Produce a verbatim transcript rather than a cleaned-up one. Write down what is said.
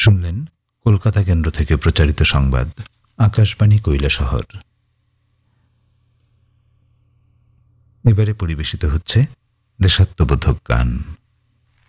শুনলেন কলকাতা কেন্দ্র থেকে প্রচারিত সংবাদ, আকাশবাণী কৈলাসহর। এবারে পরিবেশিত হচ্ছে দেশাত্মবোধক গান।